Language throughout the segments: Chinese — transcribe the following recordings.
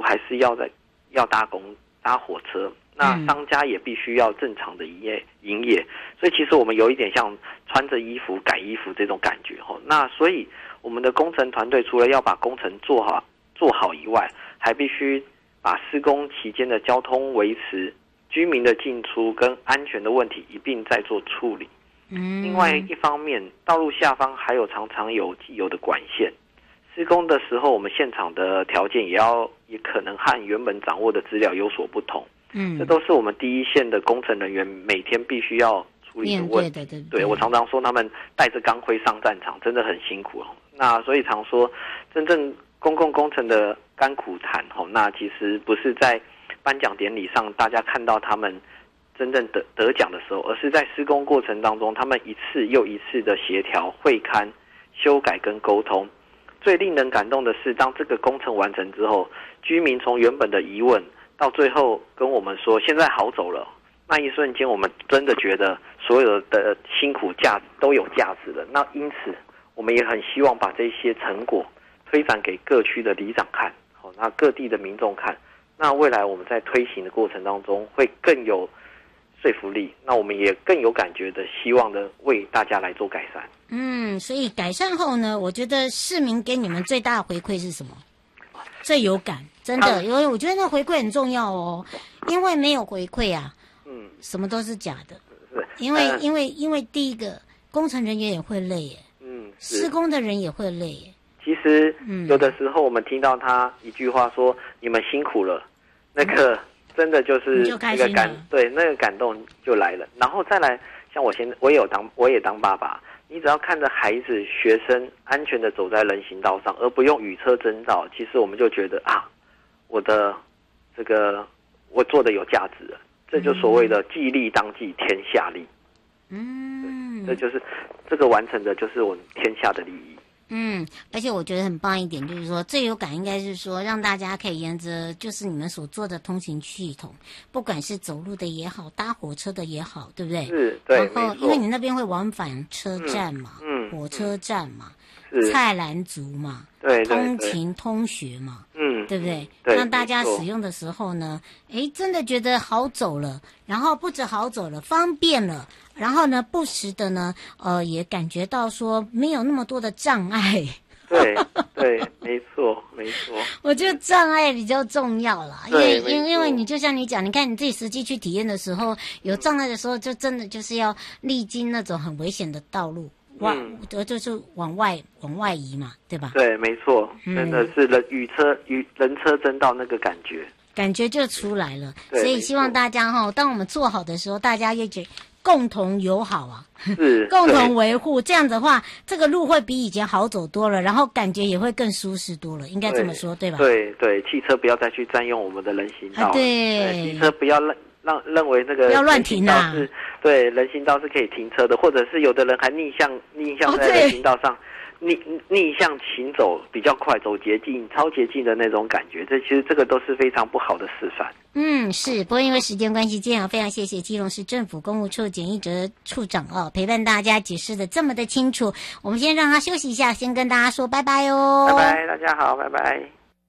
还是要搭火车，那商家也必须要正常的营业，所以其实我们有一点像穿着衣服改衣服这种感觉齁。那所以我们的工程团队除了要把工程做好以外，还必须把施工期间的交通维持、居民的进出跟安全的问题一并在做处理。另外一方面，道路下方还有常常有既有的管线，施工的时候我们现场的条件也可能和原本掌握的资料有所不同。这都是我们第一线的工程人员每天必须要处理的问题。对，我常常说他们带着钢盔上战场，真的很辛苦。那所以常说，真正公共工程的甘苦谈，那其实不是在颁奖典礼上大家看到他们真正得奖的时候，而是在施工过程当中，他们一次又一次的协调、会勘、修改跟沟通。最令人感动的是，当这个工程完成之后，居民从原本的疑问到最后跟我们说现在好走了，那一瞬间我们真的觉得所有的辛苦都有价值了。那因此我们也很希望把这些成果推展给各区的里长看，那各地的民众看，那未来我们在推行的过程当中会更有说服力，那我们也更有感觉的希望的为大家来做改善。 所以改善后呢，我觉得市民给你们最大的回馈是什么？最有感，真的，因为我觉得那回馈很重要哦，因为没有回馈啊，什么都是假的。因为第一个工程人员也会累耶，施工的人也会累耶。 其实有的时候我们听到他一句话说你们辛苦了，那个真的就是那个那个感动就来了。然后再来，像我也当爸爸，你只要看着孩子学生安全的走在人行道上，而不用雨车征兆，其实我们就觉得我的这个我做的有价值了。这就所谓的既利当即天下利。这就是这个完成的就是我们天下的利益。 而且我觉得很棒一点，就是说最有感应该是说让大家可以沿着就是你们所做的通行系统，不管是走路的也好，搭火车的也好，对不对？ 对。 然后因为你那边会往返车站嘛，火车站嘛，菜篮族嘛， 对， 通勤通学嘛，对不对？让大家使用的时候呢，真的觉得好走了，然后不止好走了，方便了。然后呢，不时的呢，也感觉到说没有那么多的障碍。 对，没错。 我觉得障碍比较重要啦，因为你就像你讲，你看你自己实际去体验的时候，有障碍的时候，就真的就是要历经那种很危险的道路，就是往外移嘛，对吧？对， 没错，真的是人车争道那个感觉就出来了。所以希望大家当我们做好的时候，大家也共同友好啊，共同维护，这样的话，这个路会比以前好走多了，然后感觉也会更舒适多了，应该这么说，对吧？ 对，汽车不要再去占用我们的人行道， 对， 汽车不要认为那个不要乱停啊， 对，人行道是可以停车的，或者是有的人还逆向在人行道上。逆向行走比较快，走捷径、超捷径的那种感觉，其实这个都是非常不好的示范。 是。不过因为时间关系，今天非常谢谢基隆市政府公务处简义哲处长陪伴大家解释的这么的清楚。我们先让他休息一下，先跟大家说拜拜哦。 拜拜，大家好，拜拜。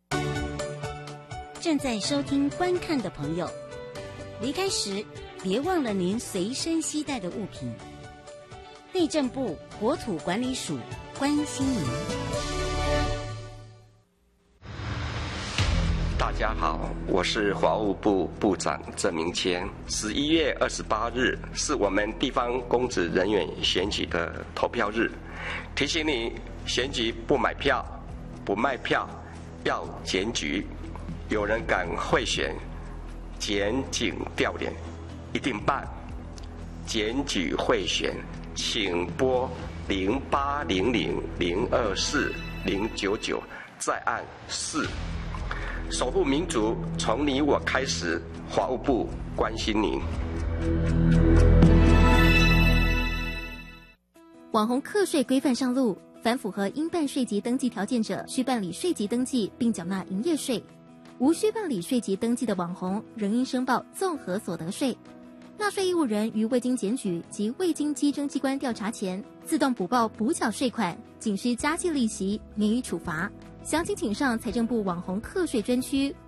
正在收听观看的朋友，离开时别忘了您随身携带的物品。内政部国土管理署关心您。 大家好，我是法务部部长郑明谦。11月28日是我们地方公职人员选举的投票日，提醒你选举不买票、不卖票，要检举。有人敢贿选，检警调脸，一定办。检举贿选，请拨0800024099再按4。守护民主，从你我开始。法务部关心您。 网红课税规范上路，凡符合应办税籍登记条件者，需办理税籍登记并缴纳营业税；无需办理税籍登记的网红，仍应申报综合所得税。纳税义务人于未经检举及未经稽征机关调查前，自动补报补缴税款，仅需加计利息，免予处罚。详情请上财政部网红课税专区